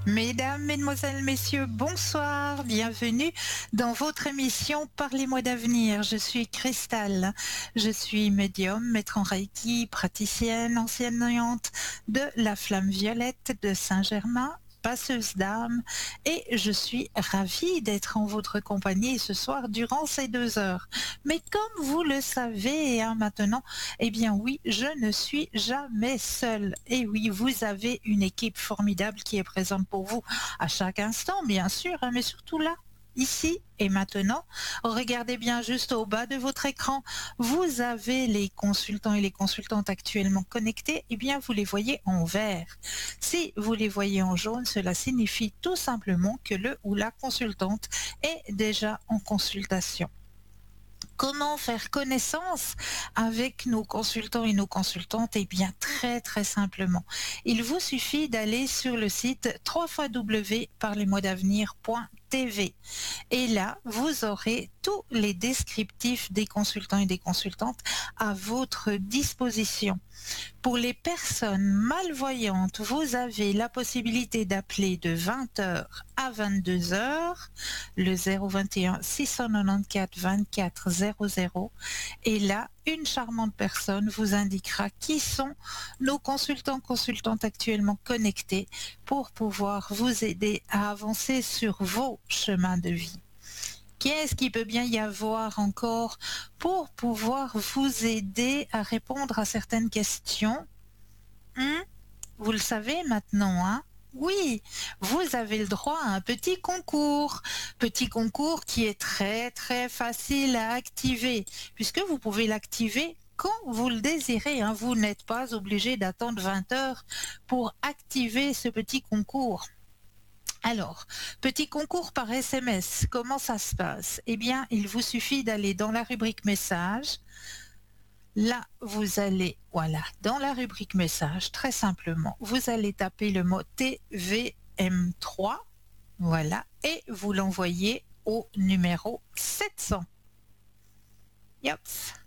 Mesdames, Mesdemoiselles, Messieurs, bonsoir, bienvenue dans votre émission Parlez-moi d'avenir. Je suis Cristal, je suis médium, maître en Reiki, praticienne, enseignante de la Flamme Violette de Saint-Germain, passeuse d'âme, et je suis ravie d'être en votre compagnie ce soir durant ces 2 heures. Mais comme vous le savez maintenant, eh bien oui, je ne suis jamais seule. Et oui, vous avez une équipe formidable qui est présente pour vous à chaque instant, bien sûr, mais surtout là, ici et maintenant. Regardez bien juste au bas de votre écran. Vous avez les consultants et les consultantes actuellement connectés. Eh bien, vous les voyez en vert. Si vous les voyez en jaune, cela signifie tout simplement que le ou la consultante est déjà en consultation. Comment faire connaissance avec nos consultants et nos consultantes? Eh bien, très simplement. Il vous suffit d'aller sur le site www.parlezmoi-d'avenir.tv et là, vous aurez tous les descriptifs des consultants et des consultantes à votre disposition. Pour les personnes malvoyantes, vous avez la possibilité d'appeler de 20h à 22h le 021 694 24 00 et là, une charmante personne vous indiquera qui sont nos consultants-consultantes actuellement connectés pour pouvoir vous aider à avancer sur vos chemins de vie. Qu'est-ce qu'il peut bien y avoir encore pour pouvoir vous aider à répondre à certaines questions? Vous le savez maintenant, hein? Oui, vous avez le droit à un petit concours qui est très facile à activer, puisque vous pouvez l'activer quand vous le désirez, hein. Vous n'êtes pas obligé d'attendre 20 heures pour activer ce petit concours. Alors, petit concours par SMS, comment ça se passe? Eh bien, il vous suffit d'aller dans la rubrique message. Là, vous allez, voilà, dans la rubrique message, très simplement, vous allez taper le mot TVM3, voilà, et vous l'envoyez au numéro 700. Yops,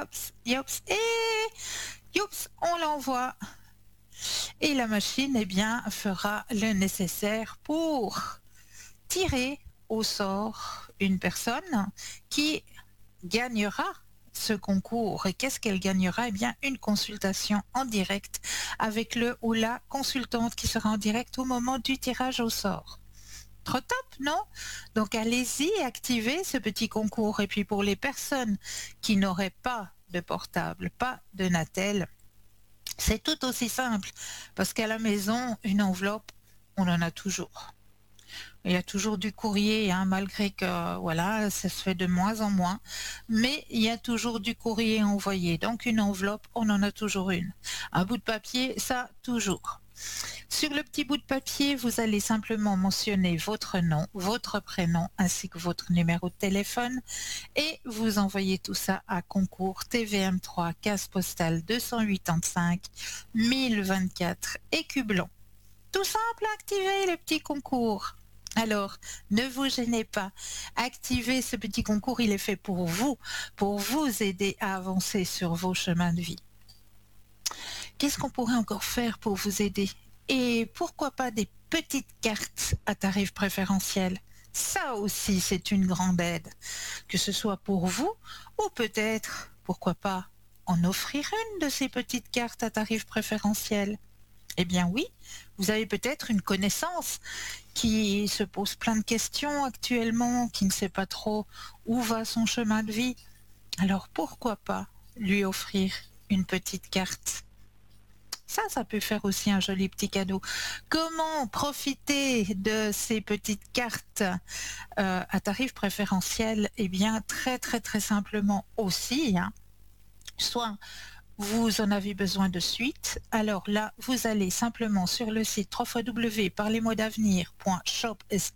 et youps, on l'envoie. Et la machine, eh bien, fera le nécessaire pour tirer au sort une personne qui gagnera ce concours. Et qu'est-ce qu'elle gagnera? Eh bien, une consultation en direct avec le ou la consultante qui sera en direct au moment du tirage au sort. Trop top, non? Donc allez-y, activez ce petit concours. Et puis pour les personnes qui n'auraient pas de portable, pas de Natel, c'est tout aussi simple, parce qu'à la maison, une enveloppe, on en a toujours. Il y a toujours du courrier, hein, malgré que voilà, ça se fait de moins en moins, mais il y a toujours du courrier envoyé. Donc une enveloppe, on en a toujours une. Un bout de papier, ça, toujours. Sur le petit bout de papier, vous allez simplement mentionner votre nom, votre prénom, ainsi que votre numéro de téléphone, et vous envoyez tout ça à concours TVM3, case postale 285 1024 Écublon. Tout simple à activer le petit concours. Alors, ne vous gênez pas. Activez ce petit concours, il est fait pour vous aider à avancer sur vos chemins de vie. Qu'est-ce qu'on pourrait encore faire pour vous aider? Et pourquoi pas des petites cartes à tarif préférentiel? Ça aussi, c'est une grande aide. Que ce soit pour vous ou peut-être, pourquoi pas, en offrir une de ces petites cartes à tarif préférentiel. Eh bien oui, vous avez peut-être une connaissance qui se pose plein de questions actuellement, qui ne sait pas trop où va son chemin de vie. Alors pourquoi pas lui offrir une petite carte? Ça peut faire aussi un joli petit cadeau. Comment profiter de ces petites cartes à tarif préférentiel? Eh bien très simplement aussi, hein. Soit vous en avez besoin de suite, alors là, vous allez simplement sur le site www.parlezmoi-d'avenir.shop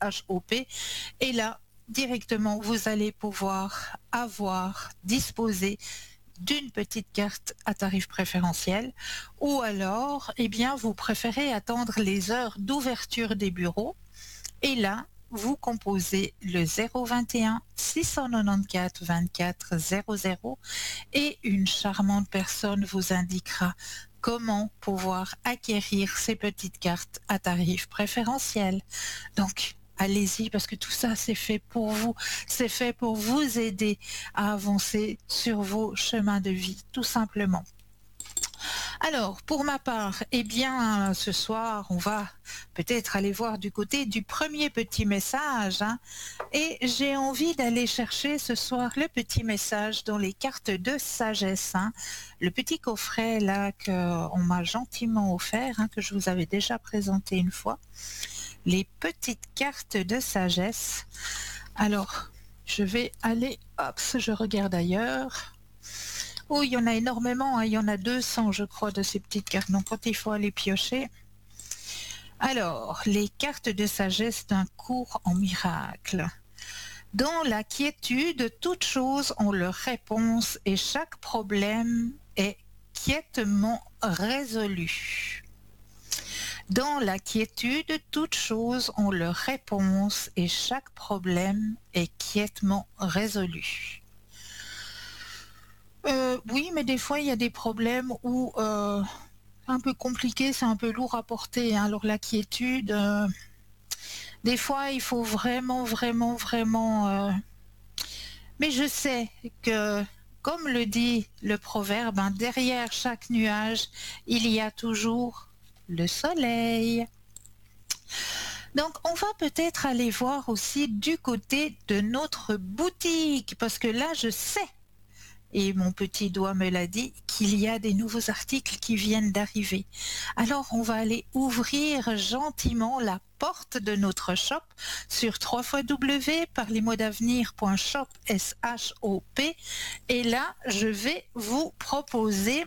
et là, directement, vous allez pouvoir disposer d'une petite carte à tarif préférentiel, ou alors, eh bien, vous préférez attendre les heures d'ouverture des bureaux, et là, vous composez le 021 694 24 00 et une charmante personne vous indiquera comment pouvoir acquérir ces petites cartes à tarif préférentiel. Donc, allez-y parce que tout ça, c'est fait pour vous. C'est fait pour vous aider à avancer sur vos chemins de vie, tout simplement. Alors, pour ma part, eh bien, ce soir, on va peut-être aller voir du côté du premier petit message, hein, et j'ai envie d'aller chercher ce soir le petit message dans les cartes de sagesse, hein, le petit coffret là qu'on m'a gentiment offert, hein, que je vous avais déjà présenté une fois, les petites cartes de sagesse. Alors, je vais aller, hop, je regarde ailleurs. Oh, il y en a énormément, hein. Il y en a 200, je crois, de ces petites cartes. Donc, quand il faut aller piocher. Alors, les cartes de sagesse d'un cours en miracle. Dans la quiétude, toutes choses ont leur réponse et chaque problème est quiètement résolu. Dans la quiétude, toutes choses ont leur réponse et chaque problème est quiètement résolu. Oui, mais des fois, il y a des problèmes où c'est un peu compliqué, c'est un peu lourd à porter, hein. Alors la quiétude, des fois, il faut vraiment, vraiment, vraiment... Mais je sais que, comme le dit le proverbe, hein, derrière chaque nuage, il y a toujours le soleil. Donc, on va peut-être aller voir aussi du côté de notre boutique, parce que là, je sais, et mon petit doigt me l'a dit, qu'il y a des nouveaux articles qui viennent d'arriver. Alors, on va aller ouvrir gentiment la porte de notre shop sur www.parlezmoi-d'avenir.shop, S-H-O-P, et là, je vais vous proposer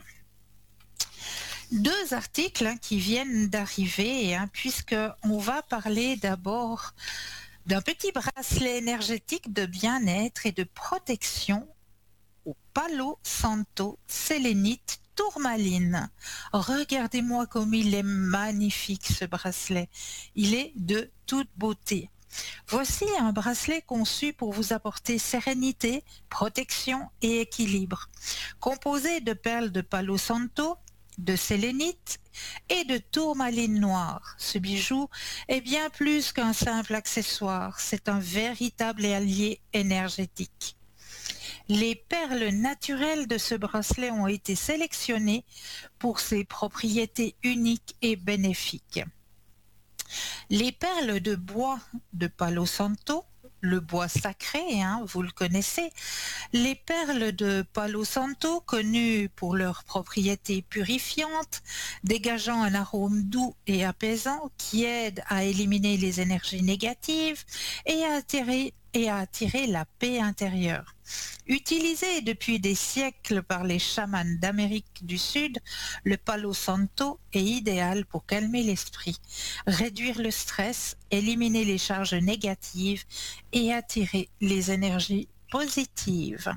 2 articles, hein, qui viennent d'arriver, hein, puisqu'on va parler d'abord d'un petit bracelet énergétique de bien-être et de protection au Palo Santo sélénite tourmaline. Regardez-moi comme il est magnifique, ce bracelet. Il est de toute beauté. Voici un bracelet conçu pour vous apporter sérénité, protection et équilibre. Composé de perles de Palo Santo, de sélénite et de tourmaline noire. Ce bijou est bien plus qu'un simple accessoire. C'est un véritable allié énergétique. Les perles naturelles de ce bracelet ont été sélectionnées pour ses propriétés uniques et bénéfiques. Les perles de bois de Palo Santo, le bois sacré, hein, vous le connaissez, les perles de Palo Santo, connues pour leurs propriétés purifiantes, dégageant un arôme doux et apaisant qui aide à éliminer les énergies négatives et à attirer la paix intérieure. Utilisé depuis des siècles par les chamans d'Amérique du Sud, le Palo Santo est idéal pour calmer l'esprit, réduire le stress, éliminer les charges négatives et attirer les énergies positives.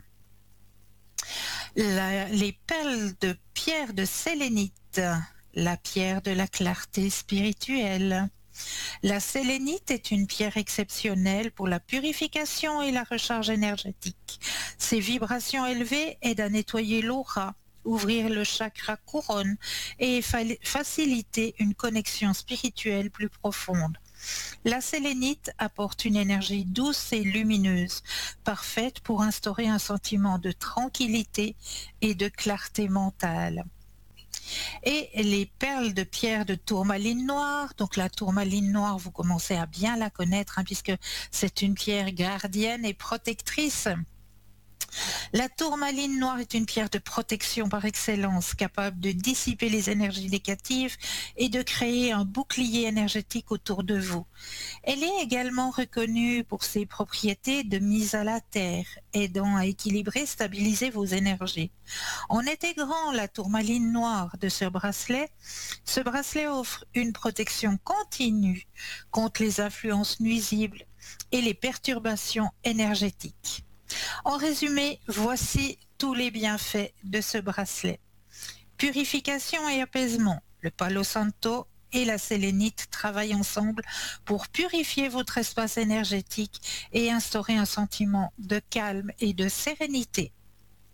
Les perles de pierre de sélénite, la pierre de la clarté spirituelle. La sélénite est une pierre exceptionnelle pour la purification et la recharge énergétique. Ses vibrations élevées aident à nettoyer l'aura, ouvrir le chakra couronne et faciliter une connexion spirituelle plus profonde. La sélénite apporte une énergie douce et lumineuse, parfaite pour instaurer un sentiment de tranquillité et de clarté mentale. Et les perles de pierre de tourmaline noire. Donc la tourmaline noire, vous commencez à bien la connaître, hein, puisque c'est une pierre gardienne et protectrice. La tourmaline noire est une pierre de protection par excellence, capable de dissiper les énergies négatives et de créer un bouclier énergétique autour de vous. Elle est également reconnue pour ses propriétés de mise à la terre, aidant à équilibrer et stabiliser vos énergies. En intégrant la tourmaline noire de ce bracelet offre une protection continue contre les influences nuisibles et les perturbations énergétiques. En résumé, voici tous les bienfaits de ce bracelet. Purification et apaisement. Le Palo Santo et la sélénite travaillent ensemble pour purifier votre espace énergétique et instaurer un sentiment de calme et de sérénité.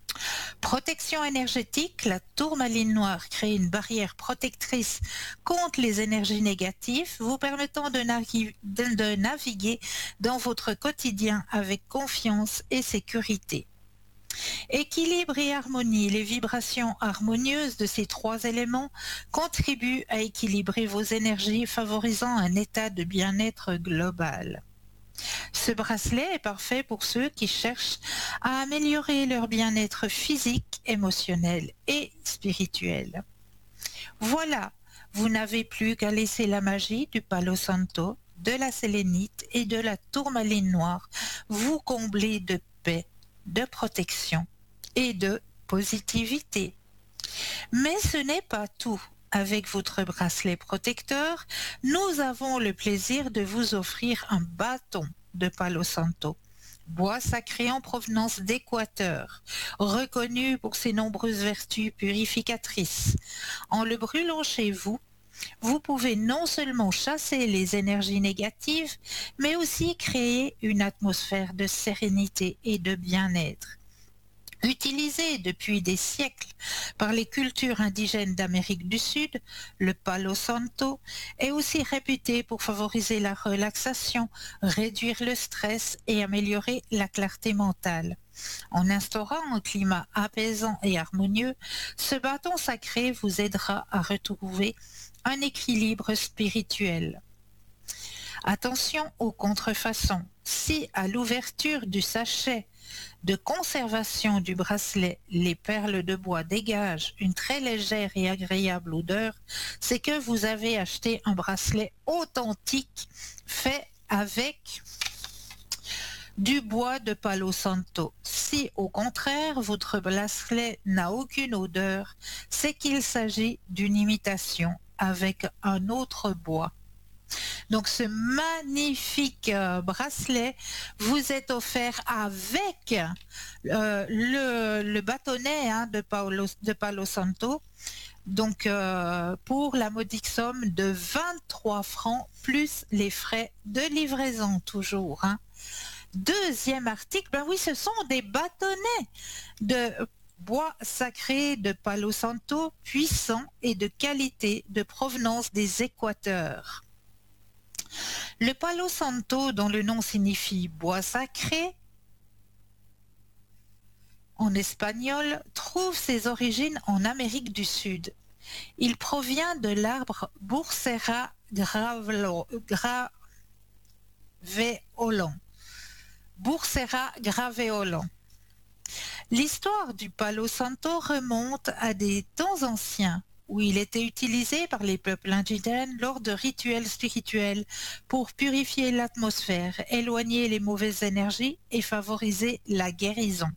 Protection énergétique, la tourmaline noire crée une barrière protectrice contre les énergies négatives, vous permettant de naviguer dans votre quotidien avec confiance et sécurité. Équilibre et harmonie, les vibrations harmonieuses de ces trois éléments contribuent à équilibrer vos énergies, favorisant un état de bien-être global. Ce bracelet est parfait pour ceux qui cherchent à améliorer leur bien-être physique, émotionnel et spirituel. Voilà, vous n'avez plus qu'à laisser la magie du Palo Santo, de la sélénite et de la tourmaline noire vous combler de paix, de protection et de positivité. Mais ce n'est pas tout. Avec votre bracelet protecteur, nous avons le plaisir de vous offrir un bâton de Palo Santo, bois sacré en provenance d'Équateur, reconnu pour ses nombreuses vertus purificatrices. En le brûlant chez vous, vous pouvez non seulement chasser les énergies négatives, mais aussi créer une atmosphère de sérénité et de bien-être. Utilisé depuis des siècles par les cultures indigènes d'Amérique du Sud, le Palo Santo est aussi réputé pour favoriser la relaxation, réduire le stress et améliorer la clarté mentale. En instaurant un climat apaisant et harmonieux, ce bâton sacré vous aidera à retrouver un équilibre spirituel. Attention aux contrefaçons. Si à l'ouverture du sachet de conservation du bracelet, les perles de bois dégagent une très légère et agréable odeur, c'est que vous avez acheté un bracelet authentique fait avec du bois de Palo Santo. Si au contraire votre bracelet n'a aucune odeur, c'est qu'il s'agit d'une imitation avec un autre bois. Donc ce magnifique bracelet vous est offert avec le bâtonnet de Palo Santo, donc pour la modique somme de 23 francs plus les frais de livraison toujours. Deuxième article, ben oui, ce sont des bâtonnets de bois sacré de Palo Santo, puissants et de qualité de provenance des Équateurs. Le Palo Santo, dont le nom signifie bois sacré en espagnol, trouve ses origines en Amérique du Sud. Il provient de l'arbre Bursera graveolens. Bursera graveolens. L'histoire du Palo Santo remonte à des temps anciens, où il était utilisé par les peuples indigènes lors de rituels spirituels pour purifier l'atmosphère, éloigner les mauvaises énergies et favoriser la guérison.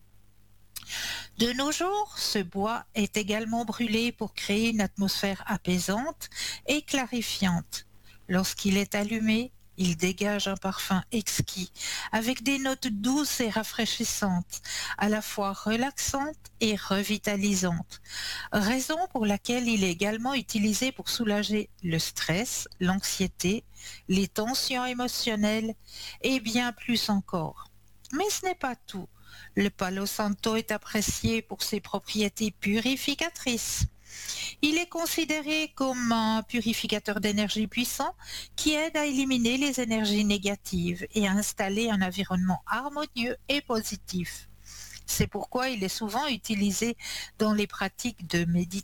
De nos jours, ce bois est également brûlé pour créer une atmosphère apaisante et clarifiante. Lorsqu'il est allumé, il dégage un parfum exquis, avec des notes douces et rafraîchissantes, à la fois relaxantes et revitalisantes. Raison pour laquelle il est également utilisé pour soulager le stress, l'anxiété, les tensions émotionnelles et bien plus encore. Mais ce n'est pas tout. Le Palo Santo est apprécié pour ses propriétés purificatrices. Il est considéré comme un purificateur d'énergie puissant qui aide à éliminer les énergies négatives et à installer un environnement harmonieux et positif. C'est pourquoi il est souvent utilisé dans les pratiques de méditation